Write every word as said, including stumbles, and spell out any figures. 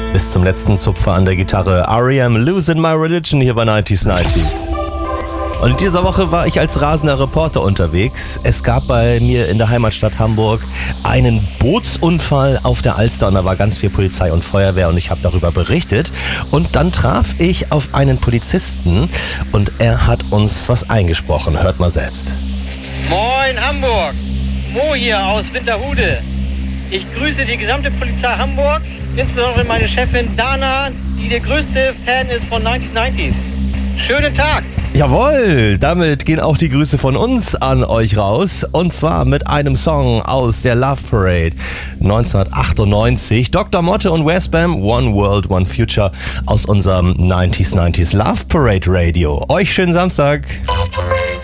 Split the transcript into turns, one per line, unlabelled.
Bis zum letzten Zupfer an der Gitarre. R E M, Losing My Religion hier bei neunzig neunzig. Und in dieser Woche war ich als rasender Reporter unterwegs. Es gab bei mir in der Heimatstadt Hamburg einen Bootsunfall auf der Alster und da war ganz viel Polizei und Feuerwehr und ich habe darüber berichtet. Und dann traf ich auf einen Polizisten und er hat uns was eingesprochen. Hört mal selbst.
Moin Hamburg, Mo hier aus Winterhude. Ich grüße die gesamte Polizei Hamburg, insbesondere meine Chefin Dana, die der größte Fan ist von neunzig neunzig. Schönen Tag!
Jawohl, damit gehen auch die Grüße von uns an euch raus. Und zwar mit einem Song aus der Love Parade neunzehnhundertachtundneunzig. Doktor Motte und Westbam, One World, One Future aus unserem neunzig neunzig Love Parade Radio. Euch schönen Samstag. Love Parade.